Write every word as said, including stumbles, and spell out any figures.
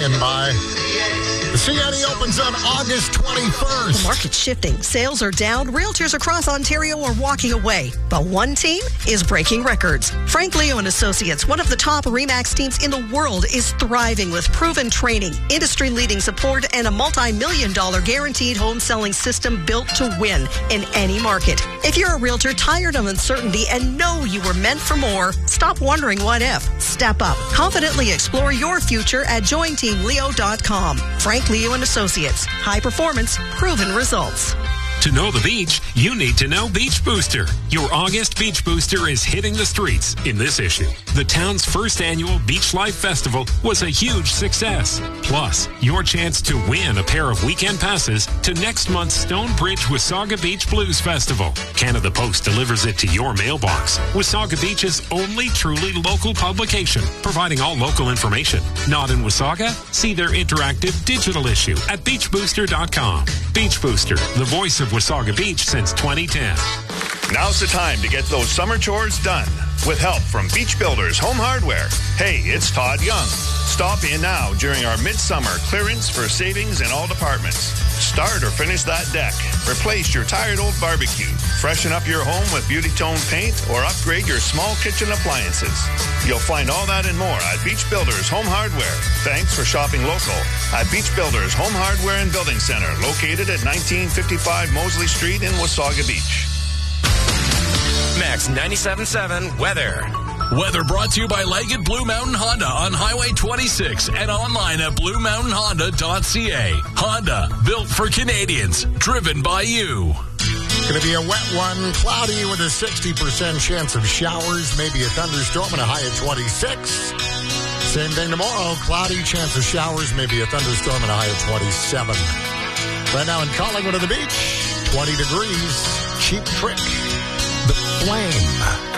swinging by. The C N E opens on August twenty-first. The market's shifting. Sales are down. Realtors across Ontario are walking away. But one team is breaking records. Frank Leo and Associates, one of the top RE/MAX teams in the world, is thriving with proven training, industry-leading support, and a multi-million dollar guaranteed home selling system built to win in any market. If you're a realtor tired of uncertainty and know you were meant for more, stop wondering what if. Step up. Confidently explore your future at join team leo dot com. Frank Leo and Associates. High performance, proven results. To know the beach, you need to know Beach Booster. Your August Beach Booster is hitting the streets in this issue. The town's first annual Beach Life Festival was a huge success. Plus, your chance to win a pair of weekend passes to next month's Stonebridge Wasaga Beach Blues Festival. Canada Post delivers it to your mailbox. Wasaga Beach's only truly local publication, providing all local information. Not in Wasaga? See their interactive digital issue at beach booster dot com. Beach Booster, the voice of Wasaga Beach since twenty ten. Now's the time to get those summer chores done with help from Beach Builders Home Hardware. Hey, it's Todd Young. Stop in now during our midsummer clearance for savings in all departments. Start or finish that deck. Replace your tired old barbecue. Freshen up your home with Beauty Tone paint or upgrade your small kitchen appliances. You'll find all that and more at Beach Builders Home Hardware. Thanks for shopping local at Beach Builders Home Hardware and Building Center, located at nineteen fifty-five Mosley Street in Wasaga Beach. Max ninety-seven point seven weather. Weather brought to you by Leggett Blue Mountain Honda on Highway twenty-six and online at blue mountain honda dot c a. Honda, built for Canadians, driven by you. Going to be a wet one, cloudy with a sixty percent chance of showers, maybe a thunderstorm and a high of twenty-six. Same thing tomorrow, cloudy, chance of showers, maybe a thunderstorm and a high of twenty-seven. Right now in Collingwood on the beach, twenty degrees, Cheap Trick, The Flame.